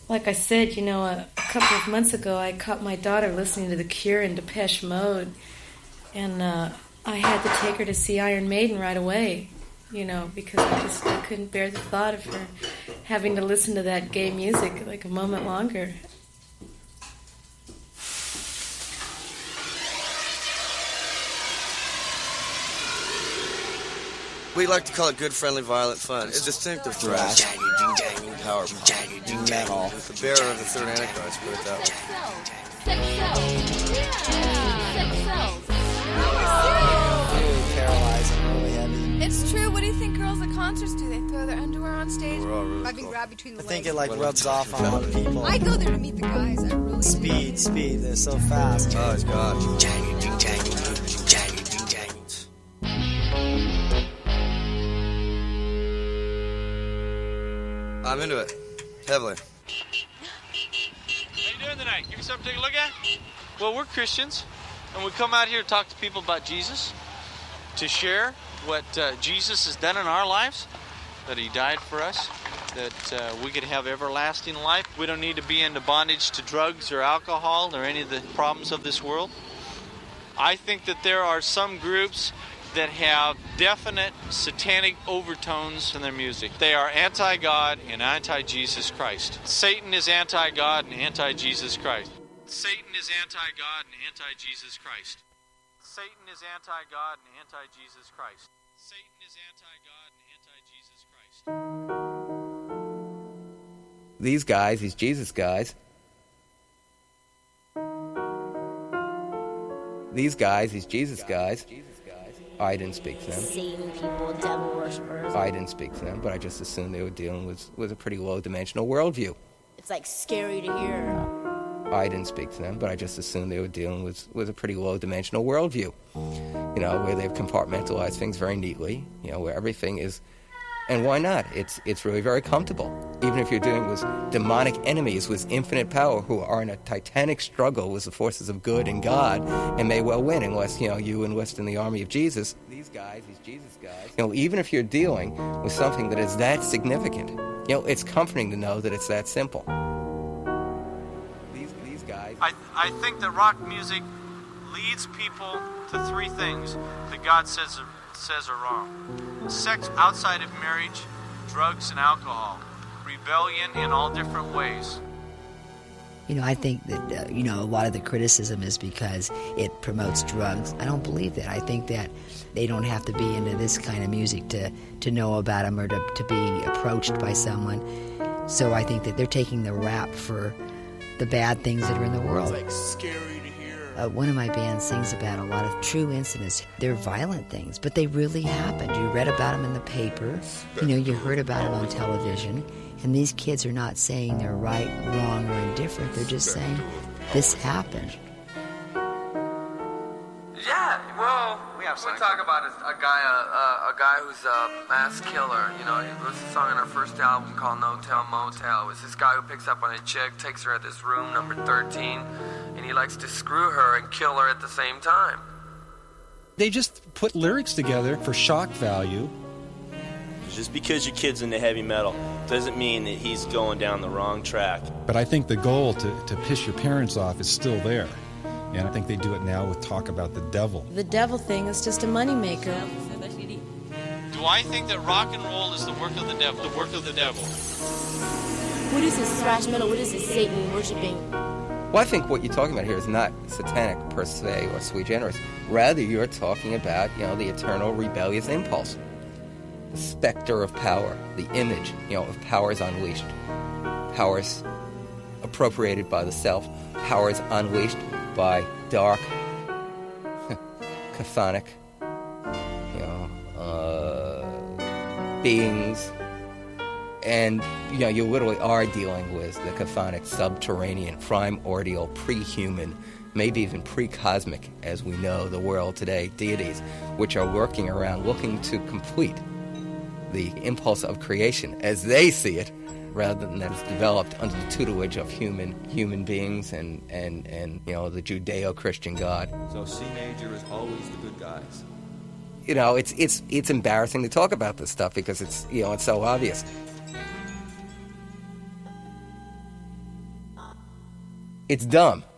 Like I said, a couple of months ago, I caught my daughter listening to The Cure and Depeche Mode, and I had to take her to see Iron Maiden right away, because I couldn't bear the thought of her having to listen to that gay music like a moment longer. We like to call it good, friendly, violent fun. It's distinctive thrash. Power. Metal. The bearer of the third Antichrist, put it that way. Really paralyzing, really heavy. It's true. What do you think girls at concerts do? They throw their underwear on stage? Grab between the legs. I think it rubs off on a lot of people. I go there to meet the guys. I really Speed. They're so fast. Oh, God. I'm into it. Heavily. How you doing tonight? Give me something to take a look at? Well, we're Christians, and we come out here to talk to people about Jesus, to share what Jesus has done in our lives, that he died for us, that we could have everlasting life. We don't need to be into bondage to drugs or alcohol or any of the problems of this world. I think that there are some groups that have definite satanic overtones in their music. They are anti-God and anti-Jesus Christ. Satan is anti-God and anti-Jesus Christ. Satan is anti-God and anti-Jesus Christ. Satan is anti-God and anti-Jesus Christ. Satan is anti-God and anti-Jesus Christ. These guys, these Jesus guys, I didn't speak to them. Satan people, devil worshippers. I didn't speak to them, but I just assumed they were dealing with a pretty low-dimensional worldview. It's like scary to hear. I didn't speak to them, but I just assumed they were dealing with a pretty low-dimensional worldview. Where they've compartmentalized things very neatly, where everything is... And why not? It's really very comfortable. Even if you're dealing with demonic enemies with infinite power who are in a titanic struggle with the forces of good and God and may well win unless, you enlist in the army of Jesus. These Jesus guys, even if you're dealing with something that is that significant, it's comforting to know that it's that simple. These guys... I think that rock music leads people to three things that God says are wrong. Sex outside of marriage, drugs and alcohol, rebellion in all different ways. I think that, a lot of the criticism is because it promotes drugs. I don't believe that. I think that they don't have to be into this kind of music to know about them or to be approached by someone. So I think that they're taking the rap for the bad things that are in the world. It's like scary to hear. One of my bands sings about a lot of true incidents. They're violent things, but they really happened. You read about them in the paper. You heard about them on television. And these kids are not saying they're right, wrong, or indifferent. They're just saying, this happened. Yeah, well, we talk about a guy who's a mass killer. He wrote a song on our first album called No Tell Motel. It was this guy who picks up on a chick, takes her at this room number 13, and he likes to screw her and kill her at the same time. They just put lyrics together for shock value. Just because your kid's into heavy metal doesn't mean that he's going down the wrong track. But I think the goal to piss your parents off is still there. And I think they do it now with talk about the devil. The devil thing is just a moneymaker. Do I think that rock and roll is the work of the devil? The work of the devil. What is this thrash metal? What is this Satan worshipping? Well, I think what you're talking about here is not satanic per se or sui generis. Rather, you're talking about, the eternal rebellious impulse. The specter of power, the image, of powers unleashed. Powers appropriated by the self. Powers unleashed by dark, chthonic, beings. And, you literally are dealing with the chthonic, subterranean, primordial, pre-human, maybe even pre-cosmic, as we know the world today, deities, which are lurking around looking to complete the impulse of creation as they see it, rather than that it's developed under the tutelage of human beings and the Judeo-Christian God. So C major is always the good guys. It's embarrassing to talk about this stuff because it's so obvious. It's dumb.